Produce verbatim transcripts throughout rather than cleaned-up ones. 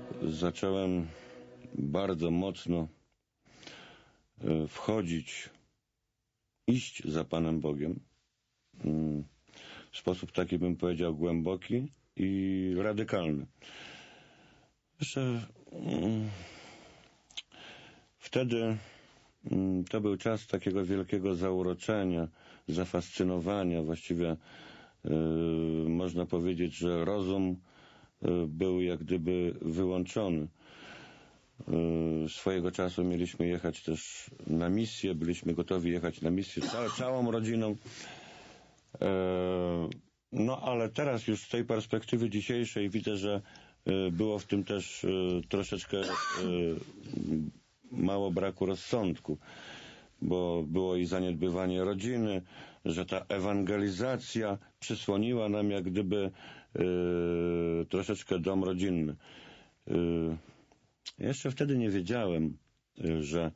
zacząłem bardzo mocno wchodzić, iść za Panem Bogiem w sposób taki, bym powiedział, głęboki i radykalny. Jeszcze wtedy to był czas takiego wielkiego zauroczenia, zafascynowania. Właściwie yy, można powiedzieć, że rozum yy, był jak gdyby wyłączony. Yy, swojego czasu mieliśmy jechać też na misję, byliśmy gotowi jechać na misję całe, całą rodziną. Yy, no ale teraz już z tej perspektywy dzisiejszej widzę, że yy, było w tym też yy, troszeczkę yy, mało braku rozsądku, bo było i zaniedbywanie rodziny, że ta ewangelizacja przysłoniła nam jak gdyby yy, troszeczkę dom rodzinny. Yy, jeszcze wtedy nie wiedziałem, yy, że,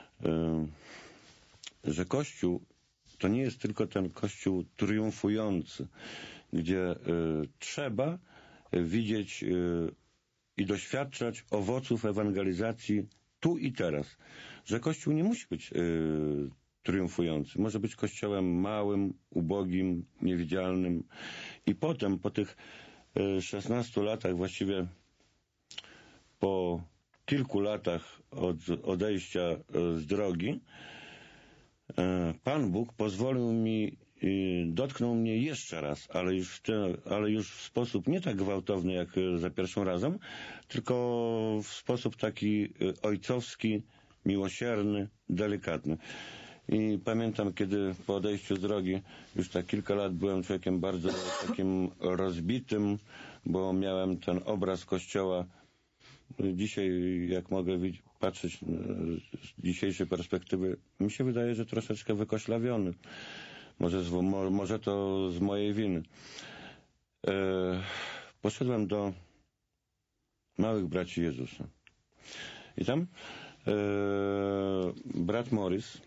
yy, że Kościół to nie jest tylko ten Kościół triumfujący, gdzie yy, trzeba widzieć yy, i doświadczać owoców ewangelizacji tu i teraz, że Kościół nie musi być yy, triumfujący. Może być kościołem małym, ubogim, niewidzialnym. I potem, po tych yy, szesnastu latach, właściwie po kilku latach od odejścia yy, z drogi, yy, Pan Bóg pozwolił mi, yy, dotknął mnie jeszcze raz, ale już, w te, ale już w sposób nie tak gwałtowny jak za pierwszym razem, tylko w sposób taki yy, ojcowski, miłosierny, delikatny. I pamiętam, kiedy po odejściu z drogi już tak kilka lat byłem człowiekiem bardzo takim rozbitym, bo miałem ten obraz Kościoła. Dzisiaj, jak mogę patrzeć z dzisiejszej perspektywy, mi się wydaje, że troszeczkę wykoślawiony. Może, z, mo, może to z mojej winy. E, poszedłem do Małych Braci Jezusa. I tam e, brat Morris,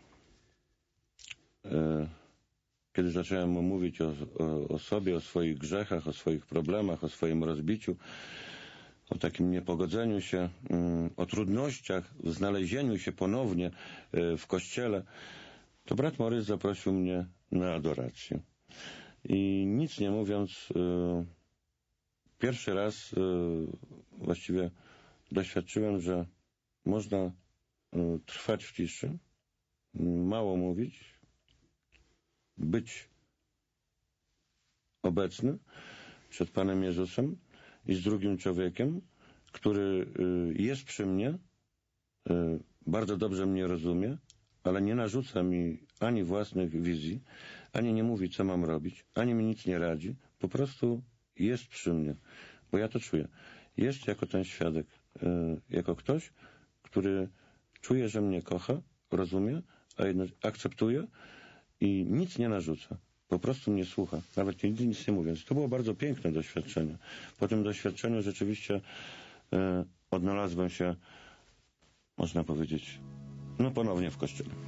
e, kiedy zacząłem mu mówić o, o, o sobie, o swoich grzechach, o swoich problemach, o swoim rozbiciu, o takim niepogodzeniu się, o trudnościach w znalezieniu się ponownie w Kościele, to brat Morris zaprosił mnie na adorację. I nic nie mówiąc, pierwszy raz właściwie doświadczyłem, że można trwać w ciszy, mało mówić, być obecny przed Panem Jezusem i z drugim człowiekiem, który jest przy mnie, bardzo dobrze mnie rozumie, ale nie narzuca mi ani własnych wizji, ani nie mówi, co mam robić, ani mi nic nie radzi, po prostu jest przy mnie, bo ja to czuję. Jest jako ten świadek, jako ktoś, który czuje, że mnie kocha, rozumie, a jednak akceptuje i nic nie narzuca. Po prostu mnie słucha, nawet nigdy nic nie mówiąc. To było bardzo piękne doświadczenie. Po tym doświadczeniu rzeczywiście e, odnalazłem się, można powiedzieć, no ponownie w Kościele.